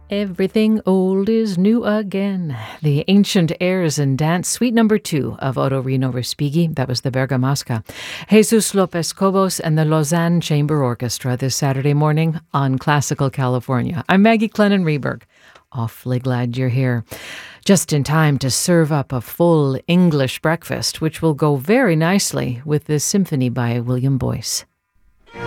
Everything old is new again. The ancient airs and dance, suite number 2 of Otorino Respighi. That was the Bergamasca. Jesus Lopez Cobos and the Lausanne Chamber Orchestra this Saturday morning on Classical California. I'm Maggie Clennon-Reberg. Awfully glad you're here. Just in time to serve up a full English breakfast, which will go very nicely with this symphony by William Boyce.